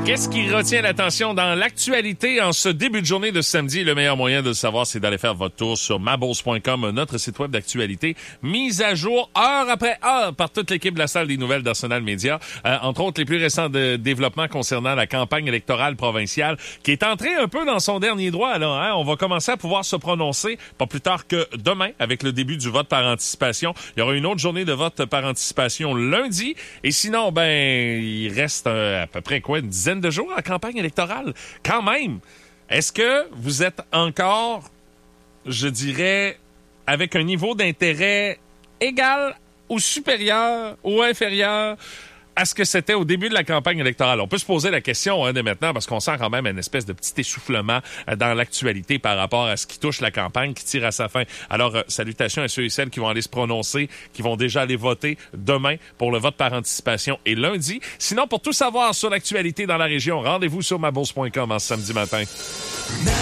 Qu'est-ce qui retient l'attention dans l'actualité en ce début de journée de samedi? Le meilleur moyen de le savoir, c'est d'aller faire votre tour sur mabos.com, notre site web d'actualité, mise à jour heure après heure par toute l'équipe de la salle des nouvelles d'Arsenal Média. Entre autres, les plus récents développements concernant la campagne électorale provinciale qui est entrée un peu dans son dernier droit. Là, hein? On va commencer à pouvoir se prononcer pas plus tard que demain avec le début du vote par anticipation. Il y aura une autre journée de vote par anticipation lundi. Et sinon, il reste à peu près une dizaine de jours à la campagne électorale. Quand même, est-ce que vous êtes encore, je dirais, avec un niveau d'intérêt égal ou supérieur ou inférieur à ce que c'était au début de la campagne électorale? On peut se poser la question dès maintenant parce qu'on sent quand même une espèce de petit essoufflement dans l'actualité par rapport à ce qui touche la campagne qui tire à sa fin. Alors, salutations à ceux et celles qui vont aller se prononcer, qui vont déjà aller voter demain pour le vote par anticipation et lundi. Sinon, pour tout savoir sur l'actualité dans la région, rendez-vous sur mabos.com en samedi matin.